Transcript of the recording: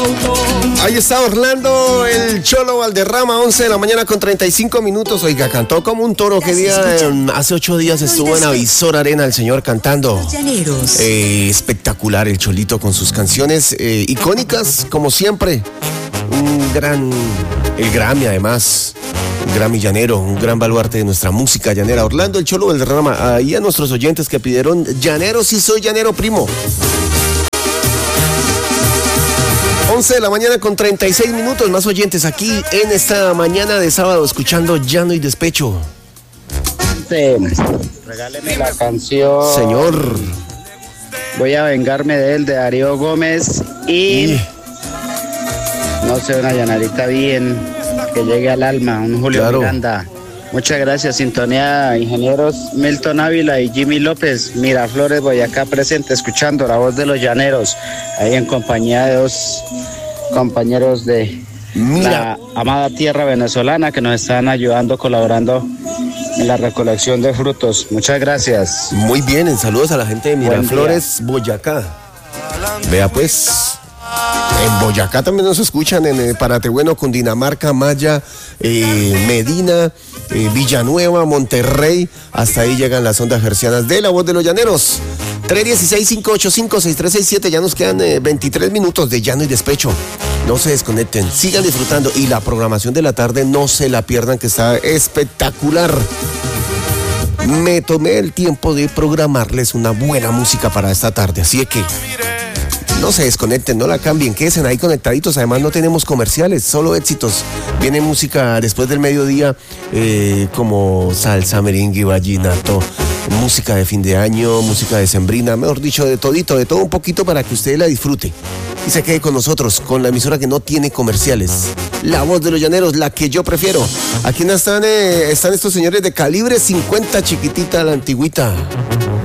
Ahí está Orlando, el Cholo Valderrama, 11 de la mañana con 35 minutos. Oiga, cantó como un toro. Que hace 8 días estuvo en Avisor Arena el señor cantando. Espectacular el Cholito con sus canciones icónicas, como siempre. El Grammy además. Un Grammy llanero, un gran baluarte de nuestra música llanera. Orlando, el Cholo Valderrama. Ahí a nuestros oyentes que pidieron llanero, sí soy llanero, primo. 11 de la mañana con 36 minutos, más oyentes aquí en esta mañana de sábado, escuchando Llano y Despecho. Regáleme la canción. Señor. Voy a vengarme de él, de Darío Gómez. Y no sé, una llanarita bien, que llegue al alma, un Julio Miranda. Muchas gracias, sintonía, ingenieros Milton Ávila y Jimmy López, Miraflores, Boyacá presente, escuchando la voz de los llaneros, ahí en compañía de dos compañeros de la amada tierra venezolana que nos están ayudando, colaborando en la recolección de frutos. Muchas gracias. Muy bien, saludos a la gente de Miraflores, Boyacá. Vea pues... En Boyacá también nos escuchan, en Paratebueno, Cundinamarca, Maya, Medina, Villanueva, Monterrey. Hasta ahí llegan las ondas hercianas de La Voz de los Llaneros. 316-585-6367. Ya nos quedan 23 minutos de Llano y Despecho. No se desconecten, sigan disfrutando. Y la programación de la tarde no se la pierdan, que está espectacular. Me tomé el tiempo de programarles una buena música para esta tarde, así que... no se desconecten, no la cambien, quédense ahí conectaditos. Además no tenemos comerciales, solo éxitos. Viene música después del mediodía, como salsa, merengue, vallenato, música de fin de año, música decembrina, mejor dicho, de todito, de todo un poquito, para que usted la disfrute y se quede con nosotros, con la emisora que no tiene comerciales. La Voz de los Llaneros, la que yo prefiero. Aquí están estos señores de Calibre 50, chiquitita, la antigüita.